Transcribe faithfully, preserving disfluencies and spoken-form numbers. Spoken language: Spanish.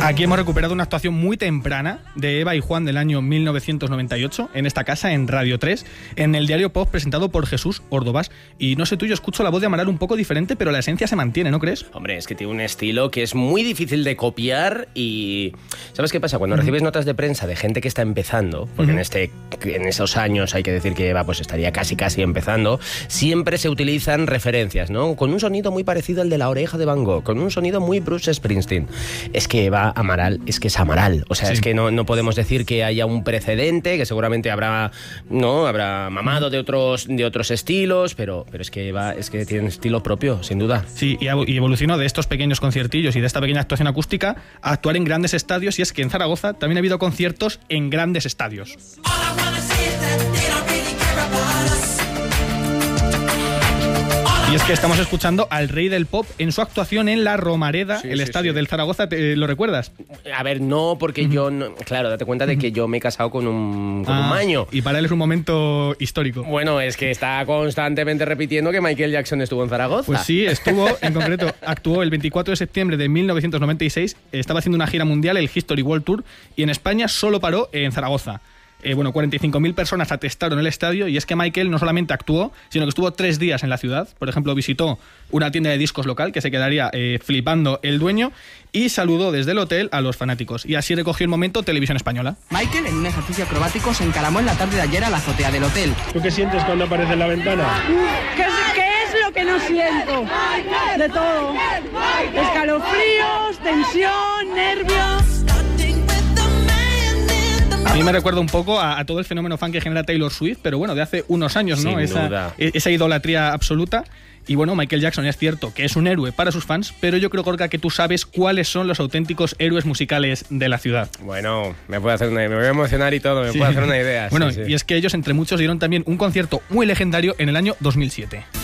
Aquí hemos recuperado una actuación muy temprana de Eva y Juan del año mil novecientos noventa y ocho en esta casa, en Radio tres, en el diario Pop, presentado por Jesús Ordovás. Y no sé tú, yo escucho la voz de Amaral un poco diferente, pero la esencia se mantiene, ¿no crees? Hombre, es que tiene un estilo que es muy difícil de copiar y... ¿Sabes qué pasa? Cuando uh-huh. recibes notas de prensa de gente que está empezando, porque uh-huh. en, este, en esos años hay que decir que Eva pues estaría casi casi empezando, siempre se utilizan referencias, ¿no? Con un sonido muy parecido al de La Oreja de Van Gogh, con un sonido muy Bruce Springsteen. Es que Eva Amaral es que es Amaral, o sea, sí. es que no, no podemos decir que haya un precedente, que seguramente habrá, no, habrá mamado de otros, de otros estilos, pero, pero es que Eva es que tiene un estilo propio, sin duda. Sí, y evolucionó de estos pequeños conciertillos y de esta pequeña actuación acústica a actuar en grandes estadios, y es que en Zaragoza también ha habido conciertos en grandes estadios. Y es que estamos escuchando al rey del pop en su actuación en La Romareda, sí, el sí, estadio sí. del Zaragoza. ¿Te, ¿Lo recuerdas? A ver, no, porque uh-huh. yo... No, claro, date cuenta de que yo me he casado con un, con ah, un maño. Y para él es un momento histórico. Bueno, es que está constantemente repitiendo que Michael Jackson estuvo en Zaragoza. Pues sí, estuvo, en concreto, actuó el veinticuatro de septiembre de mil novecientos noventa y seis, estaba haciendo una gira mundial, el History World Tour, y en España solo paró en Zaragoza. Eh, bueno, cuarenta y cinco mil personas atestaron el estadio, y es que Michael no solamente actuó, sino que estuvo tres días en la ciudad. Por ejemplo, visitó una tienda de discos local, que se quedaría eh, flipando el dueño, y saludó desde el hotel a los fanáticos. Y así recogió el momento Televisión Española. Michael, en un ejercicio acrobático, se encaramó en la tarde de ayer a la azotea del hotel. ¿Tú qué sientes cuando aparece en la ventana? ¿Qué es, qué es lo que no siento? De todo. Escalofríos, tensión, nervios... A mí me recuerda un poco a, a todo el fenómeno fan que genera Taylor Swift, pero bueno, de hace unos años, ¿no? Sin esa, duda. esa idolatría absoluta. Y bueno, Michael Jackson es cierto que es un héroe para sus fans, pero yo creo, Gorka, que tú sabes cuáles son los auténticos héroes musicales de la ciudad. Bueno, me puedo hacer una, me voy a emocionar y todo, me sí. puedo hacer una idea. Bueno, sí, sí. y es que ellos entre muchos dieron también un concierto muy legendario en el año dos mil siete.